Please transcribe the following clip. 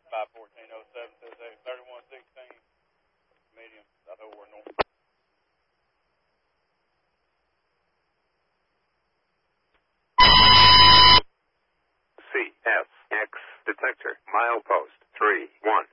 51407 says 3116, medium, I know we're north. CSX detector, milepost 31.